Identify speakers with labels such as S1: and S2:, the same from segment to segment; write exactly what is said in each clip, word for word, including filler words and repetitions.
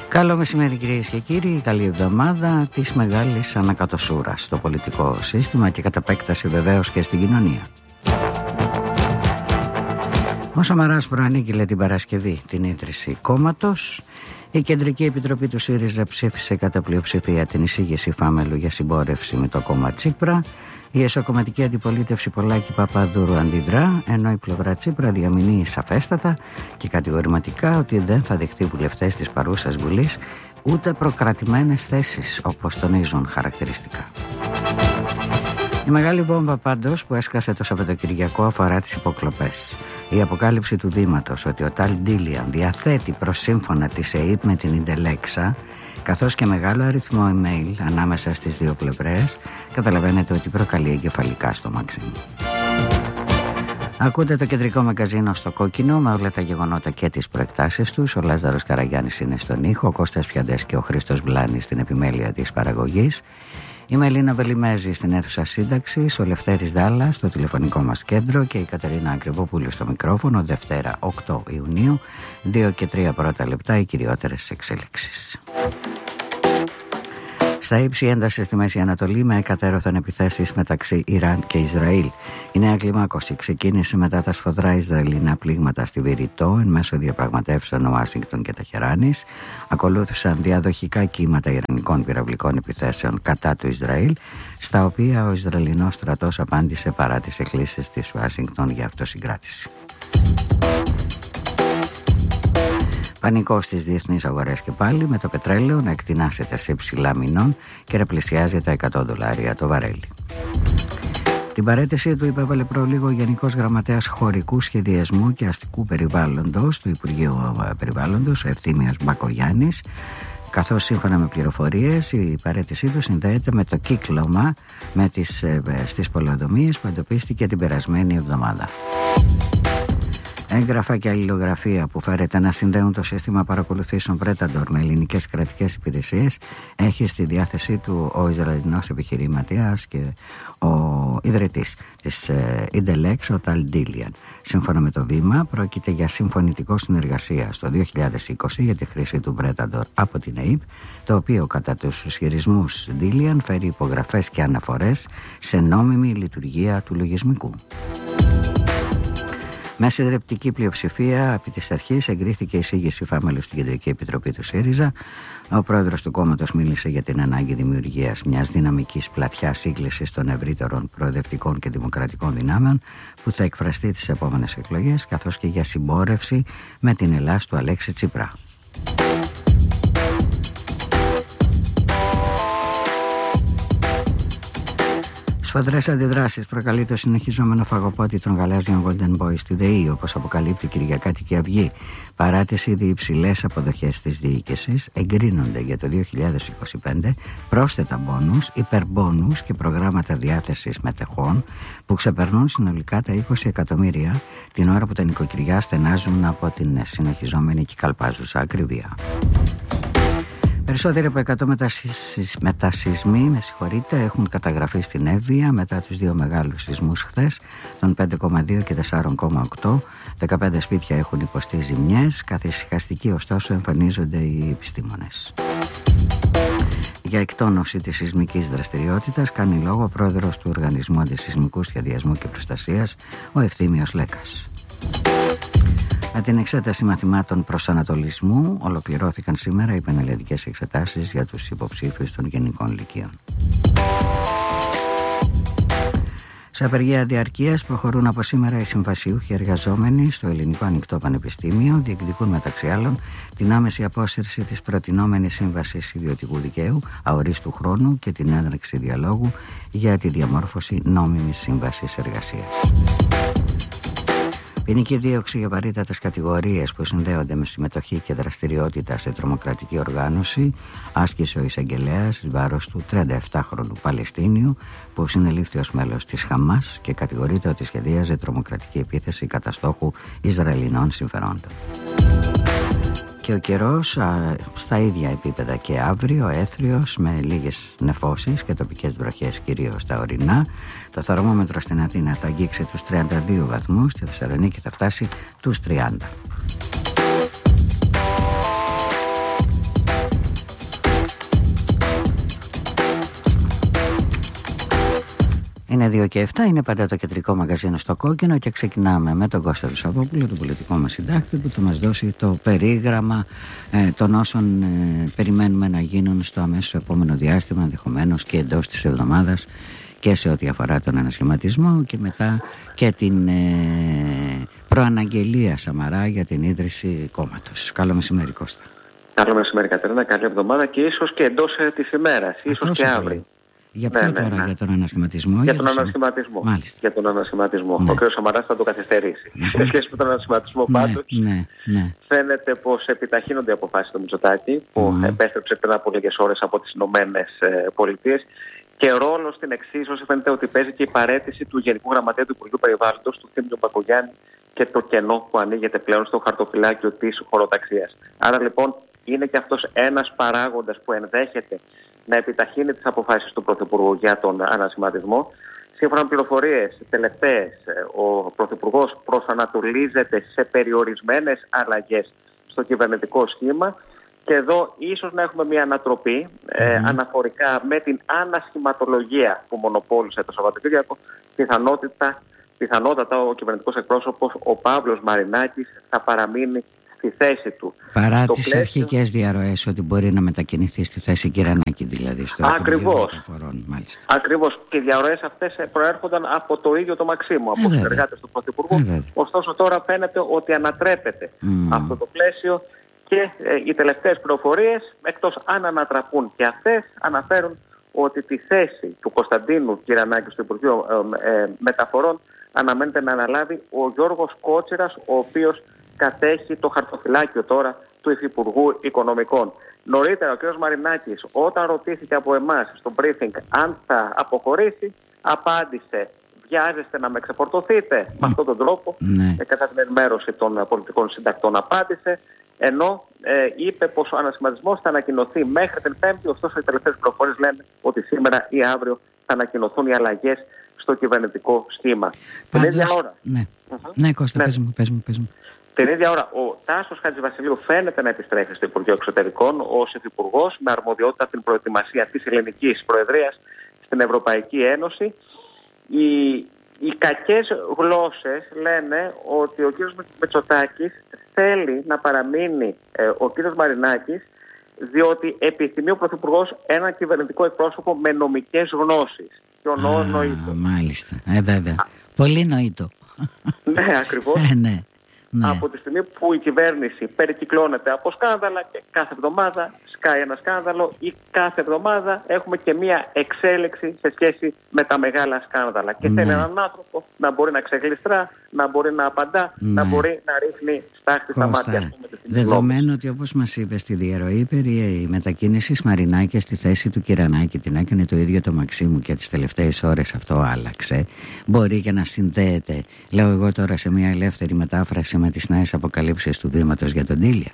S1: Καλό μεσημέρι κυρίες και κύριοι, καλή εβδομάδα της μεγάλης ανακατοσούρας στο πολιτικό σύστημα και κατά επέκταση βεβαίως και στην κοινωνία. Ο Σαμαράς προανήγγειλε την Παρασκευή την ίδρυση κόμματος. Η Κεντρική Επιτροπή του ΣΥΡΙΖΑ ψήφισε κατά πλειοψηφία την εισήγηση Φάμελου για συμπόρευση με το κόμμα Τσίπρα. Η εσωκομματική αντιπολίτευση Πολάκη Παπαδούρου αντιδρά, ενώ η πλευρά Τσίπρα διαμηνύει σαφέστατα και κατηγορηματικά ότι δεν θα δεχτεί βουλευτές της παρούσας Βουλής ούτε προκρατημένες θέσεις, όπως τονίζουν χαρακτηριστικά. Η μεγάλη βόμβα πάντως που έσκασε το Σαββατοκυριακό αφορά τις υποκλοπές. Η αποκάλυψη του Δήματος ότι ο Ταλ Ντίλιαν διαθέτει προς σύμφωνα της ΕΥΠ με την Ιντελέξα, καθώς και μεγάλο αριθμό email ανάμεσα στις δύο πλευρές, καταλαβαίνετε ότι προκαλεί εγκεφαλικά στο Μαξίμου. Ακούτε το κεντρικό μαγκαζίνο στο κόκκινο με όλα τα γεγονότα και τις προεκτάσεις τους. Ο Λάζαρος Καραγιάννης είναι στον ήχο, ο Κώστας Πιαντές και ο Χρήστος Βλάνης στην επιμέλεια της παραγωγής. Η Μελίνα Βελιμέζη στην αίθουσα σύνταξης, ο Λευτέρης Δάλλας στο τηλεφωνικό μας κέντρο και η Κατερίνα Ακριβοπούλου στο μικρόφωνο. Δευτέρα οκτώ Ιουνίου, δύο και τρία πρώτα λεπτά, οι κυριότερες εξέλιξεις. Στα ύψη ένταση στη Μέση Ανατολή με εκατέρωθεν επιθέσεις μεταξύ Ιράν και Ισραήλ. Η νέα κλιμάκωση ξεκίνησε μετά τα σφοδρά Ισραηλινά πλήγματα στη Βηρητό εν μέσω διαπραγματεύσεων Ουάσιγκτον και Τεχεράνης. Ακολούθησαν διαδοχικά κύματα ιρανικών πυραυλικών επιθέσεων κατά του Ισραήλ, στα οποία ο Ισραηλινός στρατός απάντησε παρά τις εκκλήσεις της Ουάσιγκτον για αυτοσυγκράτηση. Πανικό στις διεθνείς αγορές και πάλι, με το πετρέλαιο να εκτινάσεται σε υψηλά μηνών και να πλησιάζει τα εκατό δολάρια το βαρέλι. Την παραίτησή του υπέβαλε προλίγο ο Γενικός Γραμματέας Χωρικού Σχεδιασμού και Αστικού Περιβάλλοντος του Υπουργείου Περιβάλλοντος, ο Ευθύμιος Μπακογιάννης, καθώς σύμφωνα με πληροφορίες η παραίτησή του συνδέεται με το κύκλωμα με τις, στις πολεοδομίες που εντοπίστηκε την περασμένη εβδομάδα. Έγγραφα και αλληλογραφία που φέρεται να συνδέουν το σύστημα παρακολουθήσεων Predator με ελληνικές κρατικές υπηρεσίες έχει στη διάθεσή του ο Ισραηλινός επιχειρηματίας και ο ιδρυτής της Ιντελέξ, ο Ταλ Ντίλιαν. Σύμφωνα με το Βήμα, πρόκειται για συμφωνητικό συνεργασία στο δύο χιλιάδες είκοσι για τη χρήση του Predator από την ΕΥΠ, το οποίο κατά τους ισχυρισμούς Ντίλιαν φέρει υπογραφές και αναφορές σε νόμιμη λειτουργία του λογισμικού. Με συντριπτική πλειοψηφία επί της αρχής εγκρίθηκε η εισήγηση Φάμελου στην Κεντρική Επιτροπή του ΣΥΡΙΖΑ. Ο πρόεδρος του κόμματος μίλησε για την ανάγκη δημιουργίας μιας δυναμικής πλατιάς σύγκλησης των ευρύτερων προοδευτικών και δημοκρατικών δυνάμεων που θα εκφραστεί τις επόμενες εκλογές, καθώς και για συμπόρευση με την Ελλάς του Αλέξη Τσίπρα. Σφοδρές αντιδράσεις προκαλεί το συνεχιζόμενο φαγοπότη των γαλάζιων Golden Boys στη ΔΕΗ, όπως αποκαλύπτει η Κυριακάτικη Αυγή. Παρά τις ήδη υψηλές αποδοχές της διοίκησης, εγκρίνονται για το δύο χιλιάδες είκοσι πέντε πρόσθετα μπόνους, υπερμπόνους και προγράμματα διάθεσης μετεχών που ξεπερνούν συνολικά τα είκοσι εκατομμύρια, την ώρα που τα νοικοκυριά στενάζουν από την συνεχιζόμενη και καλπάζουσα ακριβία. Περισσότεροι από εκατό μετασυσμοί με συγχωρείτε, έχουν καταγραφεί στην Εύβοια μετά τους δύο μεγάλους σεισμούς χθες, των πέντε κόμμα δύο και τέσσερα κόμμα οκτώ. δεκαπέντε σπίτια έχουν υποστεί ζημιές, καθησυχαστικοί ωστόσο εμφανίζονται οι επιστήμονες. Για εκτόνωση της σεισμικής δραστηριότητας κάνει λόγο ο πρόεδρος του Οργανισμού Αντισεισμικού Σχεδιασμού και Προστασίας, ο Ευθύμιος Λέκας. Με την εξέταση μαθημάτων προσανατολισμού ολοκληρώθηκαν σήμερα οι πανελλαδικές εξετάσεις για τους υποψήφιους των γενικών λυκείων. Σε απεργία διαρκείας προχωρούν από σήμερα οι συμβασιούχοι εργαζόμενοι στο Ελληνικό Ανοιχτό Πανεπιστήμιο. Διεκδικούν μεταξύ άλλων την άμεση απόσυρση της προτινόμενης σύμβασης ιδιωτικού δικαίου αορίστου χρόνου και την έναρξη διαλόγου για τη διαμόρφωση νόμιμης σύμβασης εργασίας. Ποινική δίωξη για βαρύτατες κατηγορίες που συνδέονται με συμμετοχή και δραστηριότητα σε τρομοκρατική οργάνωση άσκησε ο εισαγγελέας εις βάρος του τριάντα επτάχρονου Παλαιστίνιου που συνελήφθη ως μέλος της Χαμάς και κατηγορείται ότι σχεδίαζε τρομοκρατική επίθεση κατά στόχου Ισραηλινών συμφερόντων. Και ο καιρός α, στα ίδια επίπεδα και αύριο, έθριος με λίγες νεφώσεις και τοπικές βροχές κυρίως στα ορεινά. Το θερμόμετρο στην Αθήνα θα αγγίξει τους τριάντα δύο βαθμούς, στη Θεσσαλονίκη θα φτάσει τους τριάντα. Είναι δύο και επτά, είναι πάντα το κεντρικό μαγαζίνο στο Κόκκινο και ξεκινάμε με τον Κώστα Σαββόπουλο, τον πολιτικό μας συντάκτη, που θα μας δώσει το περίγραμμα ε, των όσων ε, περιμένουμε να γίνουν στο αμέσως επόμενο διάστημα, ενδεχομένως και εντός της εβδομάδας, και σε ό,τι αφορά τον ανασχηματισμό και μετά και την ε, προαναγγελία Σαμαρά για την ίδρυση κόμματος. Καλό μεσημέρι, Κώστα.
S2: Καλό μεσημέρι, Κατερίνα, καλή εβδομάδα και ίσως και εντός ε, της ημέρας, ίσως και αύριο.
S1: Για ποιο ναι, τώρα, ναι, ναι. για τον ανασχηματισμό?
S2: Για, για τον ανασχηματισμό.
S1: Μάλιστα.
S2: Για τον ανασχηματισμό. Ναι. Ο κ. Σαμαράς θα το καθυστερήσει. Ναι. Σε σχέση με τον ανασχηματισμό,
S1: ναι,
S2: πάντως,
S1: ναι, ναι.
S2: φαίνεται πως επιταχύνονται οι αποφάσεις του Μητσοτάκη, που mm. επέστρεψε πριν από λίγες ώρες από τις Ηνωμένες Πολιτείες. Και ρόλο στην εξίσωση φαίνεται ότι παίζει και η παραίτηση του Γενικού Γραμματέα του Υπουργείου Περιβάλλοντος, του Θήμιου Μπακογιάννη, και το κενό που ανοίγεται πλέον στο χαρτοφυλάκιο της χωροταξίας. Άρα λοιπόν είναι και αυτός ένας παράγοντας που ενδέχεται να επιταχύνει τις αποφάσεις του Πρωθυπουργού για τον ανασχηματισμό. Σύμφωνα με πληροφορίες τελευταίες, ο Πρωθυπουργός προσανατολίζεται σε περιορισμένες αλλαγές στο κυβερνητικό σχήμα. Και εδώ ίσως να έχουμε μια ανατροπή mm. ε, αναφορικά με την ανασχηματολογία που μονοπόλησε το Σαββατοκύριακο. Πιθανότητα, πιθανότατα ο κυβερνητικός εκπρόσωπος, ο Παύλος Μαρινάκης, θα παραμείνει στη θέση του.
S1: Παρά το τις πλαίσιο... αρχικές διαρροές ότι μπορεί να μετακινηθεί στη θέση Κυρανάκη, δηλαδή στο
S2: Ακριβώς.
S1: Μεταφορών, μάλιστα.
S2: Ακριβώς. Και οι διαρροές αυτές προέρχονταν από το ίδιο το Μαξίμου, από τους εργάτες του Πρωθυπουργού. Ε, Ωστόσο τώρα φαίνεται ότι ανατρέπεται mm. αυτό το πλαίσιο. Και ε, οι τελευταίες πληροφορίες, εκτός αν ανατραπούν και αυτές, αναφέρουν ότι τη θέση του Κωνσταντίνου Κυρανάκη στο Υπουργείο ε, ε, Μεταφορών αναμένεται να αναλάβει ο Γιώργος Κότσιρας, ο οποίος κατέχει το χαρτοφυλάκιο τώρα του Υφυπουργού Οικονομικών. Νωρίτερα ο κ. Μαρινάκης, όταν ρωτήθηκε από εμάς στο briefing αν θα αποχωρήσει, απάντησε: βιάζεστε να με ξεφορτωθείτε? Mm. Με αυτόν τον τρόπο, mm. ε, κατά την ενημέρωση των πολιτικών συντακτών απάντησε. Ενώ ε, είπε πως ο ανασχηματισμός θα ανακοινωθεί μέχρι την Πέμπτη, ωστόσο οι τελευταίες πληροφορίες λένε ότι σήμερα ή αύριο θα ανακοινωθούν οι αλλαγές στο κυβερνητικό σχήμα. Την ίδια ώρα.
S1: Ναι, uh-huh. ναι Κώστα, ναι. Πες μου, πες μου, πες μου.
S2: Την ίδια ώρα ο Τάσος Χατζηβασιλείου φαίνεται να επιστρέφει στο Υπουργείο Εξωτερικών ως υφυπουργός με αρμοδιότητα την προετοιμασία της ελληνικής προεδρίας στην Ευρωπαϊκή Ένωση. Η Οι κακές γλώσσες λένε ότι ο κύριος Μητσοτάκης θέλει να παραμείνει ε, ο κύριος Μαρινάκης, διότι επιθυμεί ο Πρωθυπουργός ένα κυβερνητικό εκπρόσωπο με νομικές γνώσεις. Και ο νόμος νοήτο.
S1: Μάλιστα. Ε, βέβαια. Α, Πολύ νοήτο.
S2: Ναι, ακριβώς.
S1: ε, ναι. Ναι.
S2: Από τη στιγμή που η κυβέρνηση περικυκλώνεται από σκάνδαλα και κάθε εβδομάδα σκάει ένα σκάνδαλο, ή κάθε εβδομάδα έχουμε και μία εξέλιξη σε σχέση με τα μεγάλα σκάνδαλα. Και
S1: ναι.
S2: θέλει έναν άνθρωπο να μπορεί να ξεγλιστρά, να μπορεί να απαντά, ναι. να μπορεί να ρίχνει στάχτη στα μάτια.
S1: Δεδομένου ότι, όπως μας είπε στη διαρροή, περί μετακίνησης Μαρινάκη στη θέση του Κυρανάκη την έκανε το ίδιο το Μαξίμου και τις τελευταίες ώρες αυτό άλλαξε, μπορεί και να συνδέεται, λέω εγώ τώρα σε μια ελεύθερη μετάφραση, με τις νέες αποκαλύψεις του βήματος για τον Τίλιαν,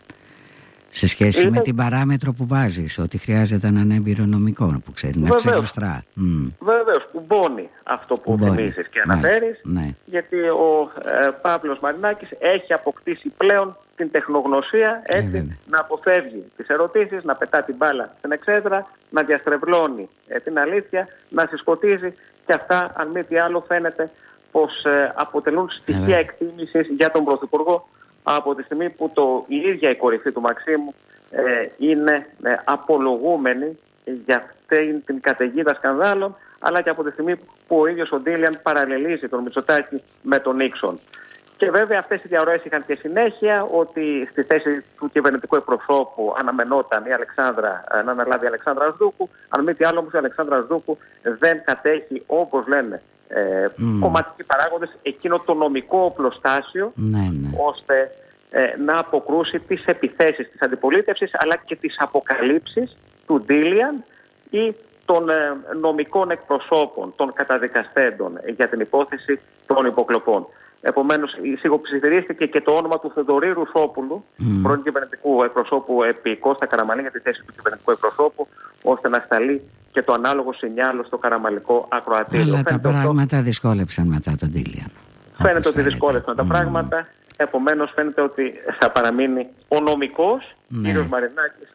S1: σε σχέση είναι... με την παράμετρο που βάζεις, ότι χρειάζεται έναν έμπειρο νομικό που ξέρει να ξεγλιστρά. Mm.
S2: Βεβαίως, κουμπώνει αυτό που θυμίζεις και αναφέρεις,
S1: ναι.
S2: γιατί ο ε, Παύλος Μαρινάκης έχει αποκτήσει πλέον την τεχνογνωσία, έτσι, ε, να αποφεύγει τις ερωτήσεις, να πετά την μπάλα στην εξέδρα, να διαστρεβλώνει ε, την αλήθεια, να συσκοτίζει, και αυτά, αν μη τι άλλο, φαίνεται πως ε, αποτελούν στοιχεία ε, εκτίμησης για τον Πρωθυπουργό, από τη στιγμή που το, η ίδια η κορυφή του Μαξίμου ε, είναι ε, απολογούμενη για αυτή την καταιγίδα σκανδάλων, αλλά και από τη στιγμή που ο ίδιος ο Ντίλιαν παραλληλίζει τον Μητσοτάκη με τον Νίξον. Και βέβαια αυτές οι διαρροές είχαν και συνέχεια, ότι στη θέση του κυβερνητικού εκπροσώπου αναμενόταν η Αλεξάνδρα, να αναλάβει η Αλεξάνδρα Ασδούκου. Αν μη τι άλλο όμως, η Αλεξάνδρα Ασδούκου δεν κατέχει, όπως λένε ε, mm. κομματικοί παράγοντες, εκείνο το νομικό οπλοστάσιο, ναι, ναι. ώστε ε, να αποκρούσει τις επιθέσεις της αντιπολίτευσης, αλλά και τις αποκαλύψεις του Ντίλιαν ή των ε, νομικών εκπροσώπων, των καταδικαστέντων ε, για την υπόθεση των υποκλοπών. Επομένως, σιγοψιθυρίστηκε και το όνομα του Θοδωρή Ρουσόπουλου, mm. πρώην κυβερνητικού εκπροσώπου επί Κώστα Καραμανλή, για τη θέση του κυβερνητικού εκπροσώπου, ώστε να σταλεί και το ανάλογο σινιάλο στο καραμαλικό ακροατήριο.
S1: Αλλά τα πράγματα αυτό... δυσκόλεψαν μετά τον Τίλιαν.
S2: Φαίνεται ότι δυσκόλεψαν mm. τα πράγματα. Επομένως, φαίνεται ότι θα παραμείνει ο νομικός, mm. κύριος Μαρινάκης,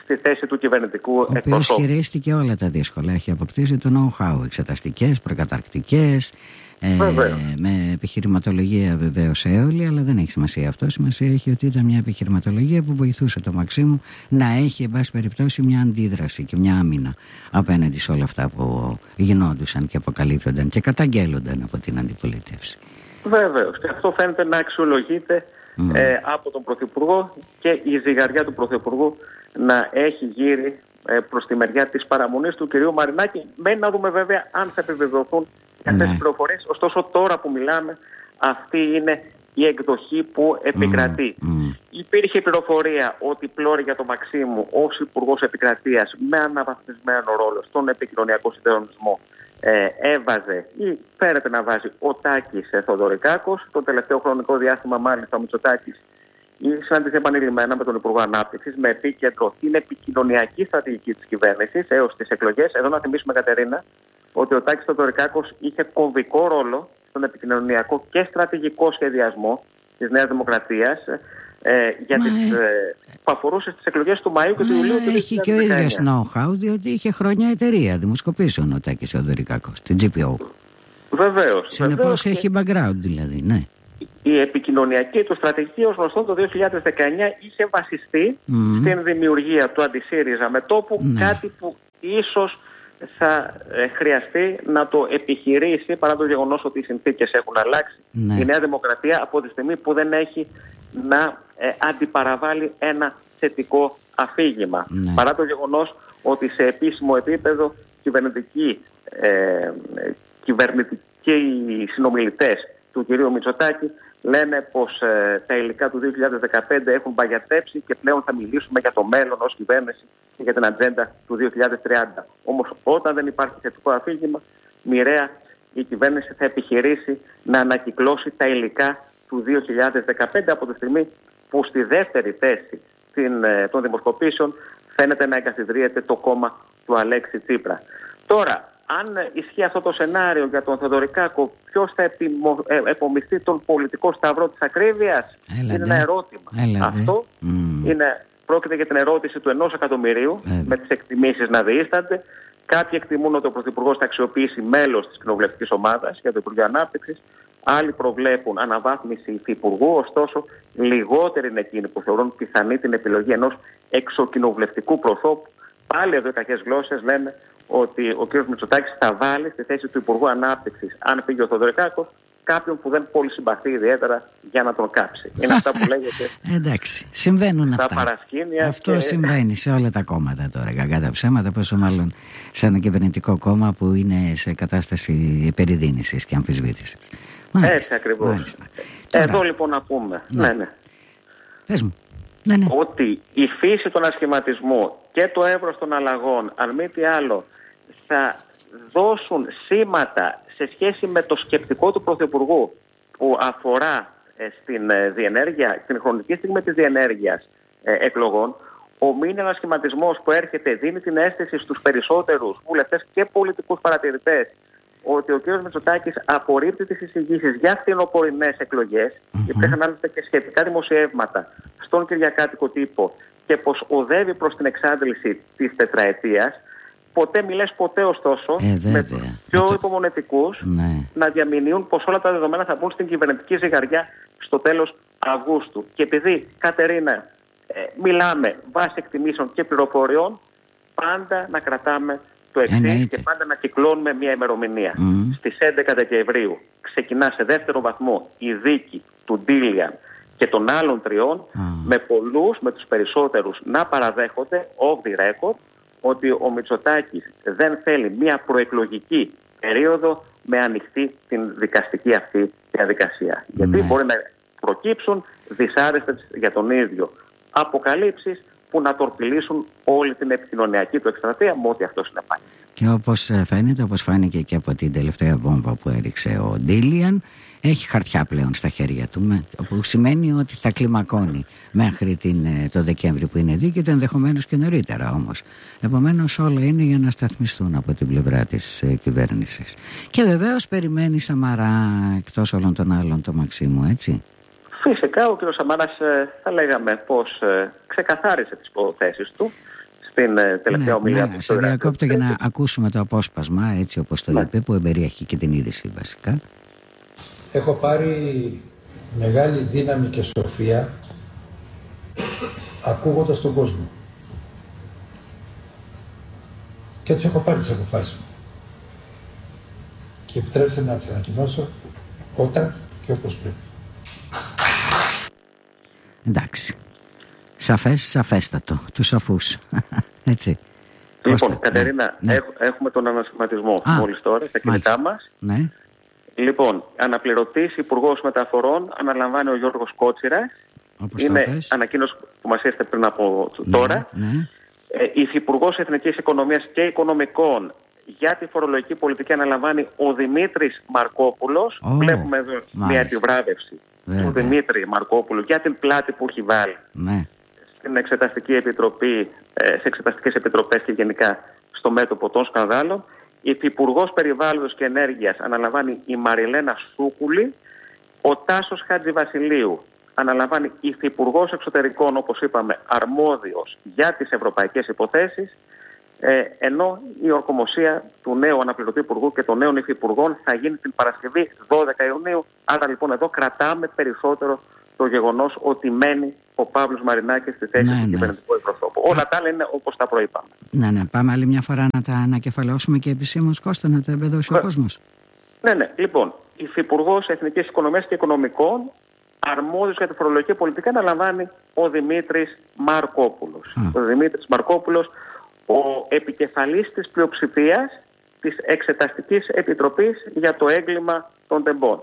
S2: στη θέση του κυβερνητικού εκπροσώπου. Ο οποίος
S1: χειρίστηκε όλα τα δύσκολα. Έχει αποκτήσει το know-how, εξεταστικές, προκαταρκτικές, ε, με επιχειρηματολογία βεβαίως έολη, αλλά δεν έχει σημασία αυτό. Σημασία έχει ότι ήταν μια επιχειρηματολογία που βοηθούσε το Μαξίμου να έχει, εν πάση περιπτώσει, μια αντίδραση και μια άμυνα απέναντι σε όλα αυτά που γινόντουσαν και αποκαλύπτονταν και καταγγέλλονταν από την αντιπολίτευση.
S2: Βεβαίως. Και αυτό φαίνεται να αξιολογείται mm. ε, από τον Πρωθυπουργό και η ζυγαριά του Πρωθυπουργού να έχει γύρει ε, προς τη μεριά της παραμονής του κυρίου Μαρινάκη. Μένει να δούμε βέβαια αν θα επιβεβαιωθούν αυτές τις πληροφορίες. Ωστόσο τώρα που μιλάμε, αυτή είναι η εκδοχή που επικρατεί. Mm. Mm. Υπήρχε πληροφορία ότι πλώρη για το Μαξίμου ως Υπουργός Επικρατείας με αναβαθμισμένο ρόλο στον επικοινωνιακό συντονισμό ε, έβαζε ή φέρεται να βάζει ο Τάκης Θεοδωρικάκος. Το τελευταίο χρονικό διάστημα μάλιστα ο Μητσοτάκης συνάντησε επανειλημμένα με τον Υπουργό Ανάπτυξης με επίκεντρο την επικοινωνιακή στρατηγική της κυβέρνησης έως τις εκλογές. Εδώ να θυμίσουμε, Κατερίνα, ότι ο Τάκης Θεοδωρικάκος είχε κομβικό ρόλο στον επικοινωνιακό και στρατηγικό σχεδιασμό της Νέας Δημοκρατίας ε, για τις, ε, που αφορούσε στις εκλογές του Μαΐου και του Ιουλίου του δύο χιλιάδες δεκαεννιά.
S1: Έχει και ο ίδιος know-how, διότι είχε χρόνια εταιρεία δημοσκοπήσεων ο Τάκης Θεοδωρικάκος, την τζι πι ο.
S2: Βεβαίως.
S1: Συνεπώς έχει background δηλαδή, ναι.
S2: Η επικοινωνιακή του στρατηγική, ως γνωστό, το δύο χιλιάδες δεκαεννιά είχε βασιστεί mm. στην δημιουργία του αντισύριζα μετώπου, mm. κάτι που ίσως θα ε, χρειαστεί να το επιχειρήσει, παρά το γεγονός ότι οι συνθήκες έχουν αλλάξει, mm. η Νέα Δημοκρατία από τη στιγμή που δεν έχει να ε, αντιπαραβάλει ένα θετικό αφήγημα. Mm. Παρά το γεγονός ότι σε επίσημο επίπεδο κυβερνητικοί, ε, κυβερνητικοί συνομιλητές του κυρίου Μητσοτάκη λένε πως ε, τα υλικά του δύο χιλιάδες δεκαπέντε έχουν παγιατέψει και πλέον θα μιλήσουμε για το μέλλον ως κυβέρνηση και για την ατζέντα του δύο χιλιάδες τριάντα. Όμως όταν δεν υπάρχει θετικό αφήγημα, μοιραία η κυβέρνηση θα επιχειρήσει να ανακυκλώσει τα υλικά του δύο χιλιάδες δεκαπέντε, από τη στιγμή που στη δεύτερη θέση την, ε, των δημοσκοπήσεων φαίνεται να εγκαθιδρύεται το κόμμα του Αλέξη Τσίπρα. Τώρα, αν ισχύει αυτό το σενάριο για τον Θεοδωρικάκο, ποιος θα επιμο... ε, επομιστεί τον πολιτικό σταυρό της ακρίβειας, είναι ένα ερώτημα. Έλατε. Αυτό mm. είναι, πρόκειται για την ερώτηση του ενός εκατομμυρίου, ε. με τις εκτιμήσεις να διήστανται. Κάποιοι εκτιμούν ότι ο Πρωθυπουργός θα αξιοποιήσει μέλος της κοινοβουλευτικής ομάδας για το Υπουργείο Ανάπτυξης. Άλλοι προβλέπουν αναβάθμιση υφυπουργού, ωστόσο λιγότεροι είναι εκείνοι που θεωρούν πιθανή την επιλογή ενός εξοκοινοβουλευτικού προσώπου. Πάλι εδώ οι κακές γλώσσες λένε ότι ο κ. Μητσοτάκης θα βάλει στη θέση του Υπουργού Ανάπτυξης, αν πήγε ο Θεοδωρικάκος, κάποιον που δεν πολύ συμπαθεί ιδιαίτερα για να τον κάψει. Είναι αυτά που λέγεται.
S1: Εντάξει, συμβαίνουν αυτά.
S2: Τα παρασκήνια.
S1: Αυτό
S2: και... συμβαίνει
S1: σε όλα τα κόμματα τώρα. Κακά τα ψέματα, πόσο μάλλον σε ένα κυβερνητικό κόμμα που είναι σε κατάσταση περιδίνησης και αμφισβήτησης.
S2: Έτσι ακριβώς. Εδώ τώρα, λοιπόν να πούμε. Ναι, ναι. ναι.
S1: Πες μου. Ναι, ναι.
S2: Ότι η φύση των ασχηματισμού και το εύρος των αλλαγών, αν μη τι άλλο, θα δώσουν σήματα σε σχέση με το σκεπτικό του Πρωθυπουργού που αφορά ε, στην ε, διενέργεια, στην χρονική στιγμή της διενέργειας ε, εκλογών. Ο μήνυμα σχηματισμός που έρχεται δίνει την αίσθηση στους περισσότερους βουλευτές και πολιτικούς παρατηρητές ότι ο κ. Μητσοτάκης απορρίπτει τις εισηγήσεις για φθινοπορεινές εκλογές. Mm-hmm. Υπήρχαν άλλωστε και σχετικά δημοσιεύματα στον κυριακάτικο τύπο και πως οδεύει προς την εξάντληση της τετραετίας. Ποτέ μιλές ποτέ, ωστόσο,
S1: ε,
S2: με τους πιο το... υπομονετικούς ναι. να διαμηνύουν πως όλα τα δεδομένα θα μπουν στην κυβερνητική ζυγαριά στο τέλος Αυγούστου. Και επειδή, Κατερίνα, ε, μιλάμε βάσει εκτιμήσεων και πληροφοριών, πάντα να κρατάμε το εξής και πάντα να κυκλώνουμε μια ημερομηνία. Mm. Στις έντεκα Δεκεμβρίου ξεκινά σε δεύτερο βαθμό η δίκη του Ντίλιαν και των άλλων τριών, mm. με πολλούς, με τους περισσότερους να παραδέχονται off the record ότι ο Μητσοτάκης δεν θέλει μια προεκλογική περίοδο με ανοιχτή την δικαστική αυτή διαδικασία. Mm. Γιατί μπορεί να προκύψουν δυσάρεστες για τον ίδιο αποκαλύψεις που να τορπιλήσουν όλη την επικοινωνιακή του εκστρατεία με ό,τι αυτό συνεπάγει.
S1: Και όπως φαίνεται, όπως φάνηκε και από την τελευταία βόμβα που έριξε ο Ντίλιαν, έχει χαρτιά πλέον στα χέρια του, που σημαίνει ότι θα κλιμακώνει μέχρι την, το Δεκέμβρη που είναι δίκαιο, ενδεχομένως και νωρίτερα όμως. Επομένως όλα είναι για να σταθμιστούν από την πλευρά της ε, κυβέρνησης. Και βεβαίως περιμένει Σαμαρά εκτός όλων των άλλων το Μαξίμου, έτσι.
S2: Φυσικά ο κ. Σαμαράς θα λέγαμε πως ξεκαθάρισε τις προθέσεις του στην ε, τελευταία
S1: ναι,
S2: ομιλία
S1: ναι,
S2: του.
S1: Σε διακόπτω για να ακούσουμε το απόσπασμα, έτσι όπως το ναι. είπε, που εμπεριέχει και την είδηση βασικά.
S3: Έχω πάρει μεγάλη δύναμη και σοφία ακούγοντας τον κόσμο. Και έτσι έχω πάρει τις αποφάσεις μου. Και επιτρέψτε να τις ανακοινώσω όταν και όπως πρέπει.
S1: Εντάξει. Σαφές, σαφέστατο. Τους σοφούς. Έτσι.
S2: Λοιπόν,
S1: Κώστα,
S2: Κατερίνα,
S1: ναι.
S2: έχουμε τον ανασχηματισμό
S1: Α,
S2: μόλις τώρα στα κινητά μας.
S1: Ναι.
S2: Λοιπόν, αναπληρωτής Υπουργός Μεταφορών αναλαμβάνει ο Γιώργος Κότσιρας.
S1: Όπως
S2: είναι ανακοίνωση που μας ήρθε πριν από ναι, τώρα. Ναι. Ε, Υφυπουργός Εθνικής Οικονομίας και Οικονομικών για τη φορολογική πολιτική αναλαμβάνει ο Δημήτρης Μαρκόπουλος. Oh, Βλέπουμε εδώ μάλιστα. μια επιβράβευση Βέβαια. του Δημήτρη Μαρκόπουλου για την πλάτη που έχει βάλει ναι. στην Εξεταστική Επιτροπή, σε εξεταστικές επιτροπές και γενικά στο μέτωπο των σκανδάλων. Υφυπουργός Περιβάλλοντος και Ενέργειας αναλαμβάνει η Μαριλένα Σούκουλη. Ο Τάσος Χατζηβασιλείου αναλαμβάνει Υφυπουργός Εξωτερικών, όπως είπαμε, αρμόδιος για τις ευρωπαϊκές υποθέσεις, ε, ενώ η ορκομοσία του νέου αναπληρωτή υπουργού και των νέων υφυπουργών θα γίνει την Παρασκευή δώδεκα Ιουνίου. Άρα λοιπόν εδώ κρατάμε περισσότερο το γεγονός ότι μένει ο Παύλος Μαρινάκης στη θέση ναι, του ναι. κυβερνητικού εκπροσώπου. Όλα τα άλλα είναι όπως τα προείπαμε.
S1: Ναι, ναι. Πάμε άλλη μια φορά να τα ανακεφαλαιώσουμε και επισήμως, Κώστα, να τα εμπεδώσει ο κόσμος.
S2: Ναι, ναι. Λοιπόν, Υφυπουργός Εθνικής Οικονομίας και Οικονομικών, αρμόδιος για τη φορολογική πολιτική, αναλαμβάνει ο Δημήτρης Μαρκόπουλος. Α. Ο Δημήτρης Μαρκόπουλος, ο επικεφαλής της πλειοψηφίας της Εξεταστικής Επιτροπής για το έγκλημα των τεμπών.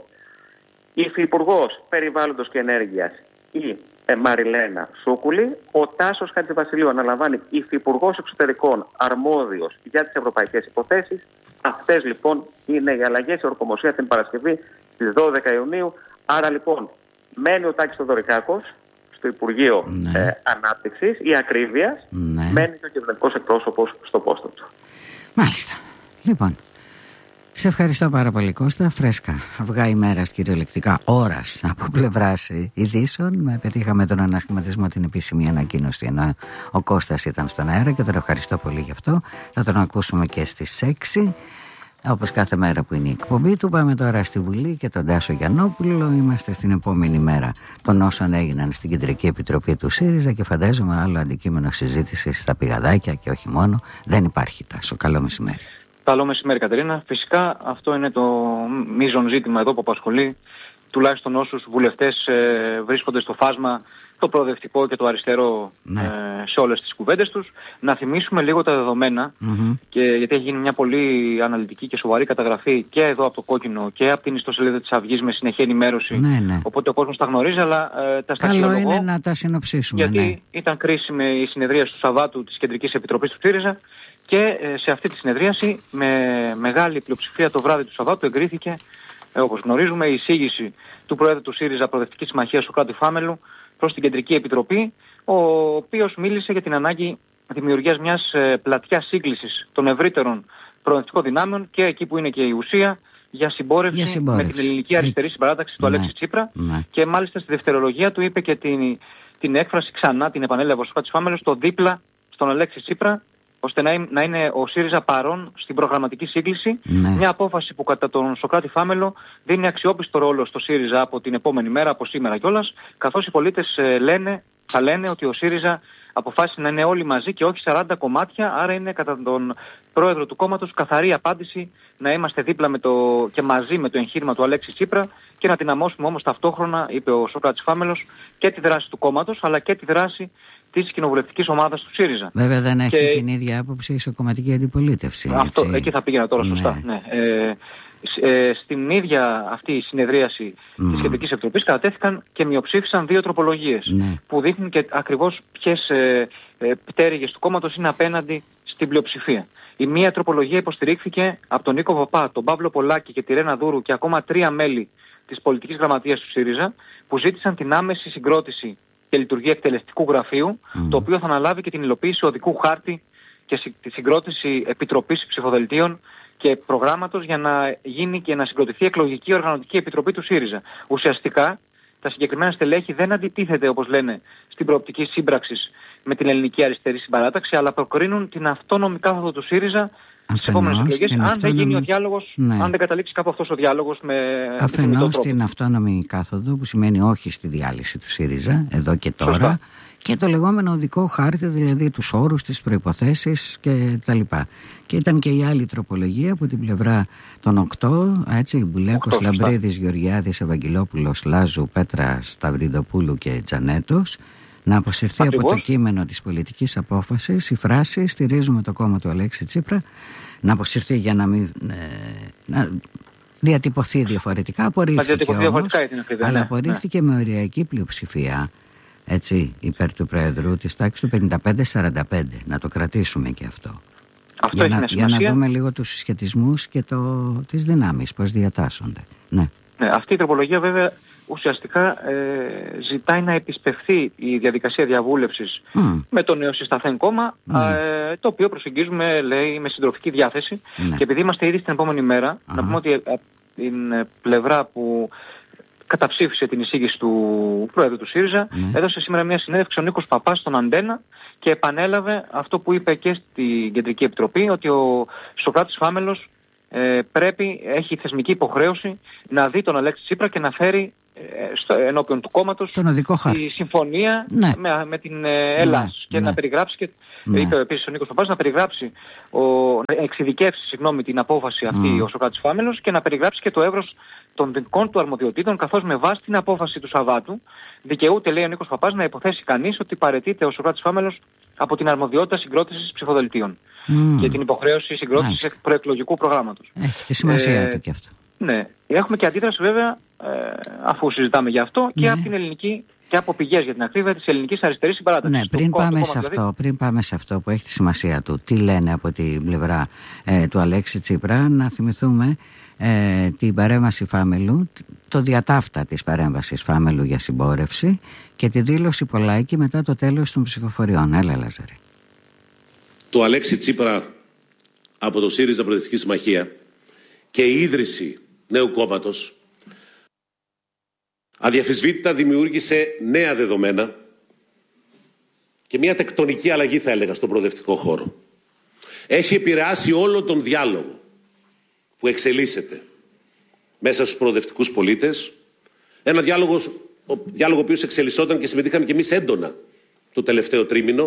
S2: Υφυπουργός Περιβάλλοντος και Ενέργειας η ε, Μαριλένα Σούκουλη. Ο Τάσος Χατζηβασιλείου αναλαμβάνει Υφυπουργός Εξωτερικών αρμόδιος για τις ευρωπαϊκές υποθέσεις. Αυτές λοιπόν είναι οι αλλαγές, η ορκομοσία την Παρασκευή στις δώδεκα Ιουνίου. Άρα λοιπόν μένει ο Τάκης Θεοδωρικάκος στο Υπουργείο ναι. ε, Ανάπτυξης ή Ακρίβειας, ναι. μένει και ο κυβερνητικός εκπρόσωπος στο πόστο του.
S1: Μάλιστα. Λοιπόν, σε ευχαριστώ πάρα πολύ, Κώστα. Φρέσκα αυγά ημέρας, κυριολεκτικά ώρας από πλευράς ειδήσεων. Με πετύχαμε τον ανασχηματισμό, την επίσημη ανακοίνωση, ενώ ο Κώστας ήταν στον αέρα και τον ευχαριστώ πολύ γι' αυτό. Θα τον ακούσουμε και στις έξι. Όπως κάθε μέρα που είναι η εκπομπή του. Πάμε τώρα στη Βουλή και τον Τάσο Γιαννόπουλο. Είμαστε στην επόμενη μέρα των όσων έγιναν στην Κεντρική Επιτροπή του ΣΥΡΙΖΑ και φαντάζομαι άλλο αντικείμενο συζήτησης στα πηγαδάκια και όχι μόνο. Δεν υπάρχει, Τάσο. Καλό μεσημέρι.
S4: Καλό μεσημέρι, Κατερίνα. Φυσικά αυτό είναι το μείζον ζήτημα εδώ που απασχολεί τουλάχιστον όσους βουλευτές ε, βρίσκονται στο φάσμα το προοδευτικό και το αριστερό ναι. ε, σε όλες τις κουβέντες τους. Να θυμίσουμε λίγο τα δεδομένα, mm-hmm. και, γιατί έχει γίνει μια πολύ αναλυτική και σοβαρή καταγραφή και εδώ από το Κόκκινο και από την ιστοσελίδα της Αυγής με συνεχή ενημέρωση. Ναι, ναι. Οπότε ο κόσμος τα γνωρίζει, αλλά ε, τα στοιχεία.
S1: Καλό είναι να τα συνοψίσουμε.
S4: Γιατί
S1: ναι.
S4: ήταν κρίσιμη η συνεδρία του Σαββάτου της Κεντρικής Επιτροπής του ΣΥΡΙΖΑ. Και σε αυτή τη συνεδρίαση με μεγάλη πλειοψηφία το βράδυ του Σαββάτου εγκρίθηκε, ε, όπως γνωρίζουμε, η εισήγηση του Προέδρου του ΣΥΡΙΖΑ Προοδευτικής Συμμαχίας Σωκράτη Φάμελου προς την Κεντρική Επιτροπή, ο οποίος μίλησε για την ανάγκη δημιουργίας μιας ε, πλατιάς σύγκλησης των ευρύτερων προοδευτικών δυνάμεων και εκεί που είναι και η ουσία για συμπόρευση, για συμπόρευση. με την ελληνική αριστερή συμπαράταξη του ναι. Αλέξη Τσίπρα. Ναι. Και μάλιστα στη δευτερολογία του είπε και την, την έκφραση ξανά, την επανέλαβε ο Σωκράτης Φάμελος, στο δίπλα στον Αλέξη Τσίπρα, ώστε να είναι ο ΣΥΡΙΖΑ παρόν στην προγραμματική σύγκληση. Ναι. Μια απόφαση που κατά τον Σωκράτη Φάμελο δίνει αξιόπιστο ρόλο στο ΣΥΡΙΖΑ από την επόμενη μέρα, από σήμερα κιόλας, καθώς οι πολίτες λένε, θα λένε ότι ο ΣΥΡΙΖΑ αποφάσισε να είναι όλοι μαζί και όχι σαράντα κομμάτια, άρα είναι κατά τον πρόεδρο του κόμματος καθαρή απάντηση να είμαστε δίπλα με το, και μαζί με το εγχείρημα του Αλέξη Τσίπρα και να δυναμώσουμε όμως ταυτόχρονα, είπε ο Σωκράτης Φάμελος, και τη δράση του κόμματος αλλά και τη δράση της κοινοβουλευτικής ομάδας του ΣΥΡΙΖΑ.
S1: Βέβαια δεν έχει και... την ίδια άποψη η ισοκομματική αντιπολίτευση.
S4: Αυτό,
S1: έτσι.
S4: Εκεί θα πήγαινα τώρα σωστά. Ναι. Ναι. Ε, ε, στην ίδια αυτή η συνεδρίαση mm. της Κεντρικής Επιτροπής κατατέθηκαν και μειοψήφισαν δύο τροπολογίες mm. που δείχνουν και ακριβώς ποιες ε, ε, πτέρυγες του κόμματος είναι απέναντι στην πλειοψηφία. Η μία τροπολογία υποστηρίχθηκε από τον Νίκο Βαπά, τον Παύλο Πολάκη και τη Ρένα Δούρου και ακόμα τρία μέλη της πολιτικής γραμματείας του ΣΥΡΙΖΑ που ζήτησαν την άμεση συγκρότηση και λειτουργία εκτελεστικού γραφείου, mm. το οποίο θα αναλάβει και την υλοποίηση οδικού χάρτη και τη συγκρότηση επιτροπής ψηφοδελτίων και προγράμματος για να γίνει και να συγκροτηθεί εκλογική οργανωτική επιτροπή του ΣΥΡΙΖΑ. Ουσιαστικά τα συγκεκριμένα στελέχη δεν αντιτίθεται, όπως λένε, στην προοπτική σύμπραξης με την ελληνική αριστερή συμπαράταξη, αλλά προκρίνουν την αυτόνομη κάθοδο του ΣΥΡΙΖΑ στις επόμενες εκλογές, αν αυτόνομη... δεν γίνει ο διάλογος, ναι. αν δεν καταλήξει κάπου αυτός ο διάλογος με
S1: αφενός την αυτόνομη κάθοδο, που σημαίνει όχι στη διάλυση του ΣΥΡΙΖΑ, εδώ και τώρα. Σωστά. Και το λεγόμενο οδικό χάρτη, δηλαδή τους όρους, τις προϋποθέσεις και τα λοιπά. Και ήταν και η άλλη τροπολογία από την πλευρά των οκτώ, έτσι, Μπουλέκος, Λαμπρίδης, Γεωργιάδης, Ευαγγελόπουλος, Λάζου, Πέτρα, Σταυριδοπούλου και Τζανέτος, να αποσυρθεί Ακριβώς. από το κείμενο της πολιτικής απόφασης η φράση «Στηρίζουμε το κόμμα του Αλέξη Τσίπρα», να αποσυρθεί για να μην... Ε, να διατυπωθεί διαφορετικά, απορρίφθηκε όμως, διαφορετικά αλλά ναι, απορρίφθηκε ναι. με οριακή πλειοψηφία, έτσι, υπέρ του Πρόεδρου, της τάξης του πενήντα πέντε σαράντα πέντε. Να το κρατήσουμε και αυτό.
S4: Αυτό
S1: για, να, για να δούμε λίγο τους συσχετισμούς και το, τις δυνάμεις, πώς διατάσσονται. Ναι.
S4: Ναι, αυτή η τροπολογία βέβαια ουσιαστικά ε, ζητάει να επισπευθεί η διαδικασία διαβούλευσης mm. με το νέο συσταθέν κόμμα, mm. ε, το οποίο προσεγγίζουμε, λέει, με συντροφική διάθεση. Mm. Και επειδή είμαστε ήδη στην επόμενη μέρα, mm. να πούμε ότι από την πλευρά που καταψήφισε την εισήγηση του Πρόεδρου του ΣΥΡΙΖΑ, mm. έδωσε σήμερα μια συνέντευξη ο Νίκος Παπάς στον Αντένα και επανέλαβε αυτό που είπε και στην Κεντρική Επιτροπή, ότι ο Σωκράτης Φάμελος ε, πρέπει, έχει θεσμική υποχρέωση να δει τον Αλέξη Τσίπρα και να φέρει ε, στο, ενώπιον του κόμματος τη συμφωνία ναι. με, με την ε, Ελλάς ναι. και ναι. να περιγράψει και ναι. είπε επίσης ο Νίκος Παπάς να περιγράψει ο, να εξειδικεύσει συγγνώμη, την απόφαση αυτή mm. ο Σωκράτης Φάμελος και να περιγράψει και το εύρος των δικών του αρμοδιοτήτων, καθώς με βάση την απόφαση του Σαββάτου δικαιούται, λέει ο Νίκος Παπάς, να υποθέσει κανείς ότι παραιτείται ο Σωκράτης Φάμελος από την αρμοδιότητα συγκρότησης ψηφοδελτίων mm. και την υποχρέωση συγκρότησης Nice. προεκλογικού προγράμματος.
S1: Έχει τη σημασία ε, του και αυτό.
S4: Ναι. Έχουμε και αντίδραση βέβαια, ε, αφού συζητάμε γι' αυτό, και ναι. από την ελληνική και από πηγές για την ακρίβεια της ελληνικής αριστερής συμπαράταξης.
S1: Ναι, πριν πάμε, κόμμα, σε αυτό, δηλαδή... πριν πάμε σε αυτό που έχει τη σημασία του, τι λένε από την πλευρά ε, του Αλέξη Τσίπρα, να θυμηθούμε ε, την παρέμβαση Φάμελου, το διατάφτα της παρέμβασης Φάμελου για συμπόρευση και τη δήλωση Πολάκη μετά το τέλος των ψηφοφοριών. Έλα, Λάζαρη.
S5: Το Αλέξη Τσίπρα από το ΣΥΡΙΖΑ Προοδευτική Συμμαχία και η ίδρυση νέου κόμματος αδιαφυσβήτητα δημιούργησε νέα δεδομένα και μια τεκτονική αλλαγή, θα έλεγα, στον προοδευτικό χώρο. Έχει επηρεάσει όλο τον διάλογο που εξελίσσεται μέσα στους προοδευτικούς πολίτες. Ένα διάλογο, ο διάλογο ο οποίος εξελισσόταν και συμμετείχαμε και εμείς έντονα το τελευταίο τρίμηνο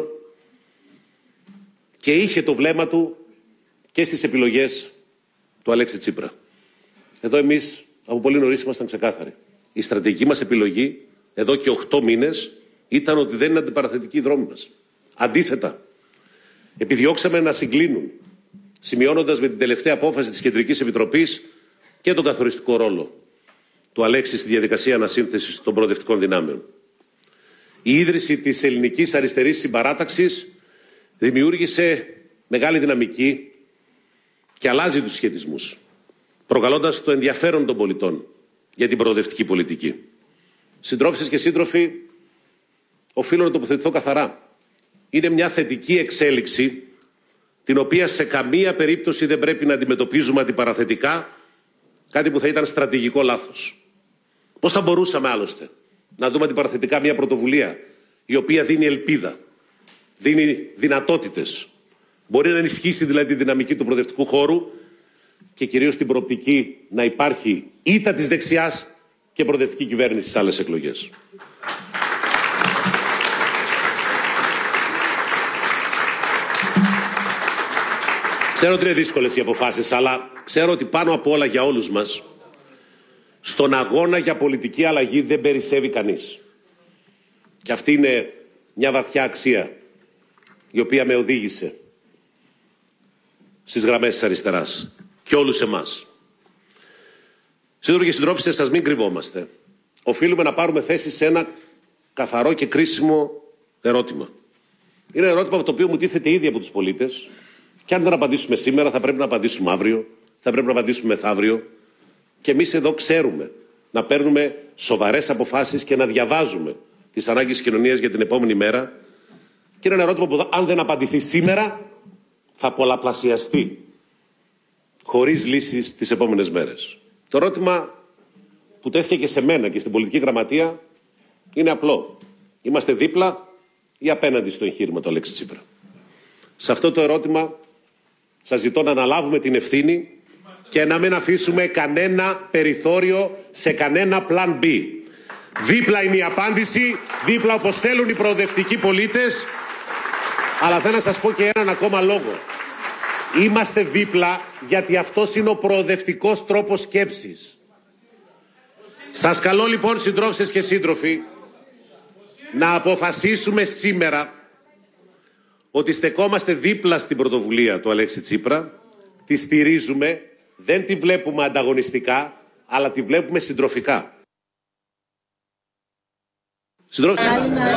S5: και είχε το βλέμμα του και στις επιλογές του Αλέξη Τσίπρα. Εδώ εμείς από πολύ νωρίς ήμασταν ξεκάθαροι. Η στρατηγική μας επιλογή εδώ και οκτώ μήνες ήταν ότι δεν είναι αντιπαραθετική η δρόμη μας. Αντίθετα, επιδιώξαμε να συγκλίνουν, σημειώνοντας με την τελευταία απόφαση της Κεντρικής Επιτροπής και τον καθοριστικό ρόλο του Αλέξη στη διαδικασία ανασύνθεσης των προοδευτικών δυνάμεων. Η ίδρυση της ελληνικής αριστερής συμπαράταξης δημιούργησε μεγάλη δυναμική και αλλάζει τους σχετισμούς, προκαλώντας το ενδιαφέρον των πολιτών για την προοδευτική πολιτική. Συντρόφισσες και σύντροφοι, οφείλω να τοποθετηθώ καθαρά. Είναι μια θετική εξέλιξη, την οποία σε καμία περίπτωση δεν πρέπει να αντιμετωπίζουμε αντιπαραθετικά, κάτι που θα ήταν στρατηγικό λάθος. Πώς θα μπορούσαμε άλλωστε να δούμε αντιπαραθετικά μια πρωτοβουλία η οποία δίνει ελπίδα, δίνει δυνατότητες, μπορεί να ενισχύσει δηλαδή τη δυναμική του προοδευτικού χώρου και κυρίως την προοπτική να υπάρχει ήττα της δεξιάς και προοδευτική κυβέρνηση στις άλλες εκλογές. Ξέρω ότι είναι δύσκολες οι αποφάσεις, αλλά ξέρω ότι πάνω από όλα για όλους μας, στον αγώνα για πολιτική αλλαγή δεν περισσεύει κανείς. Και αυτή είναι μια βαθιά αξία, η οποία με οδήγησε στις γραμμές της αριστεράς και όλους εμάς. Σύντροφοι και συντρόφισσες, σας μην κρυβόμαστε. Οφείλουμε να πάρουμε θέση σε ένα καθαρό και κρίσιμο ερώτημα. Είναι ένα ερώτημα το οποίο μου τίθεται ήδη από τους πολίτες και αν δεν απαντήσουμε σήμερα θα πρέπει να απαντήσουμε αύριο, θα πρέπει να απαντήσουμε μεθαύριο και εμείς εδώ ξέρουμε να παίρνουμε σοβαρές αποφάσεις και να διαβάζουμε τις ανάγκες της κοινωνίας για την επόμενη μέρα και είναι ένα ερώτημα που αν δεν απαντηθεί σήμερα θα πολλαπλασιαστεί χωρίς λύσεις τις επόμενες μέρες. Το ερώτημα που τέθηκε και σε μένα και στην πολιτική γραμματεία είναι απλό. Είμαστε δίπλα ή απέναντι στο εγχείρημα του Αλέξη Τσίπρα? Σε αυτό το ερώτημα σας ζητώ να αναλάβουμε την ευθύνη και να μην αφήσουμε κανένα περιθώριο σε κανένα πλάν B. Δίπλα είναι η απάντηση, δίπλα όπως θέλουν οι προοδευτικοί πολίτες, αλλά θέλω να σας πω και έναν ακόμα λόγο. Είμαστε δίπλα γιατί αυτός είναι ο προοδευτικός τρόπος σκέψης. Σας καλώ λοιπόν, συντρόφισσες και σύντροφοι, να αποφασίσουμε σήμερα ότι στεκόμαστε δίπλα στην πρωτοβουλία του Αλέξη Τσίπρα, τη στηρίζουμε, δεν τη βλέπουμε ανταγωνιστικά, αλλά τη βλέπουμε συντροφικά. Συντρόφισσες.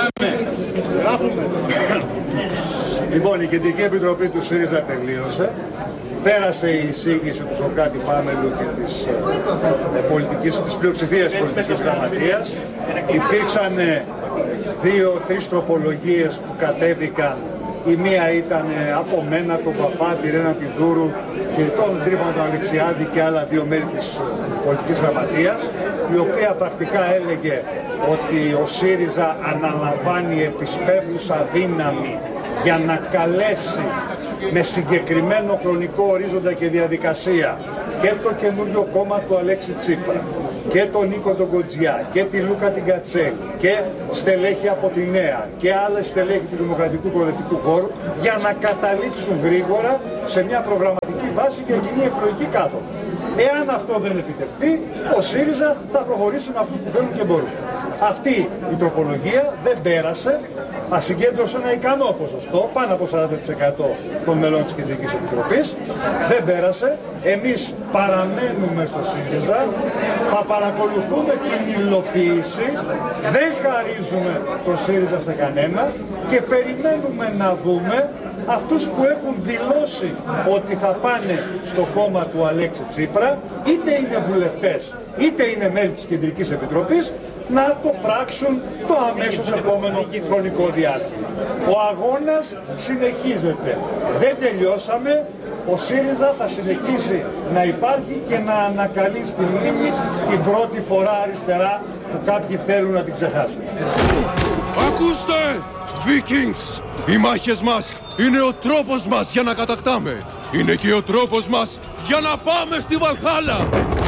S6: Λοιπόν, η Κεντρική Επιτροπή του ΣΥΡΙΖΑ τελείωσε. Πέρασε η εισήγηση του Σωκράτη Φάμελου και της, ε, πολιτικής, της πλειοψηφίας της πολιτικής γραμματείας. Υπήρξαν δύο-τρεις τροπολογίες που κατέβηκαν. Η μία ήταν από μένα, τον Παπά, τη Ρένα Τιδούρου και τον Τρίφωνο τον Αλεξιάδη και άλλα δύο μέρη της πολιτικής γραμματείας, η οποία πρακτικά έλεγε ότι ο ΣΥΡΙΖΑ αναλαμβάνει επισπεύδουσα δύναμη για να καλέσει με συγκεκριμένο χρονικό ορίζοντα και διαδικασία και το καινούριο κόμμα του Αλέξη Τσίπρα και τον Νίκο τον Κοτζιά και τη Λούκα την Κατσέλη και στελέχη από τη Νέα και άλλες στελέχη του Δημοκρατικού Προοδευτικού Χώρου για να καταλήξουν γρήγορα σε μια προγραμματική βάση και κοινή εκλογική κάθοδο. Εάν αυτό δεν επιτευχθεί, ο ΣΥΡΙΖΑ θα προχωρήσει με αυτούς που θέλουν και μπορούν. Αυτή η τροπολογία δεν πέρασε, ασυγκέντρωσε ένα ικανό ποσοστό, πάνω από σαράντα τοις εκατό των μελών της Κεντρικής Επιτροπής. Δεν πέρασε. Εμείς παραμένουμε στο ΣΥΡΙΖΑ, θα παρακολουθούμε την υλοποίηση, δεν χαρίζουμε το ΣΥΡΙΖΑ σε κανένα και περιμένουμε να δούμε αυτούς που έχουν δηλώσει ότι θα πάνε στο κόμμα του Αλέξη Τσίπρα, είτε είναι βουλευτές είτε είναι μέλη της Κεντρικής Επιτροπής, να το πράξουν το αμέσως επόμενο χρονικό διάστημα. Ο αγώνας συνεχίζεται. Δεν τελειώσαμε. Ο ΣΥΡΙΖΑ θα συνεχίσει να υπάρχει και να ανακαλεί στη μνήμη την πρώτη φορά αριστερά που κάποιοι θέλουν να την ξεχάσουν.
S7: Ακούστε, Vikings! Οι μάχες μας είναι ο τρόπος μας για να κατακτάμε. Είναι και ο τρόπος μας για να πάμε στη Βαλχάλα.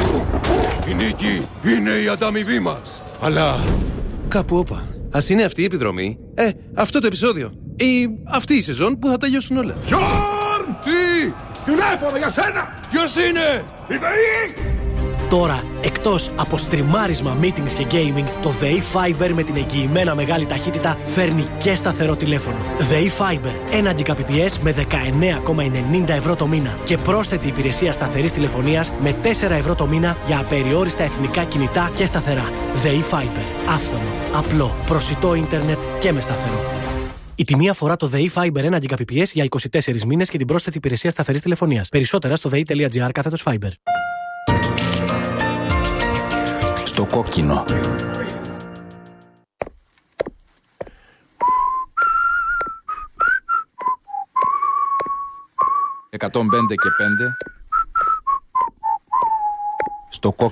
S7: Η νίκη είναι η ανταμοιβή μας. Αλλά κάπου όπα. Ας είναι αυτή η επιδρομή, ε, αυτό το επεισόδιο ή αυτή η σεζόν που θα τελειώσουν όλα. Γιόρν! Τι! Τηλέφωνο για σένα! Ποιος είναι? Η ΔΕΗ!
S8: Τώρα, εκτός από στριμάρισμα, meetings και gaming, το ΔΕΗ Fiber με την εγγυημένα μεγάλη ταχύτητα φέρνει και σταθερό τηλέφωνο. ΔΕΗ Fiber, ένα Gbps με δεκαεννέα κόμμα ενενήντα ευρώ το μήνα και πρόσθετη υπηρεσία σταθερής τηλεφωνίας με τέσσερα ευρώ το μήνα για απεριόριστα εθνικά κινητά και σταθερά. ΔΕΗ Fiber, άφθονο, απλό, προσιτό ίντερνετ και με σταθερό. Η τιμή αφορά το ΔΕΗ Fiber ένα Gbps για είκοσι τέσσερις μήνες και την πρόσθετη υπηρεσία σταθερής τηλεφωνίας. Περισσότερα στο δei.gr κάθετος Fiber.
S9: Στο κόκκινο. εκατόν πέντε και πέντε. Στο κόκκινο.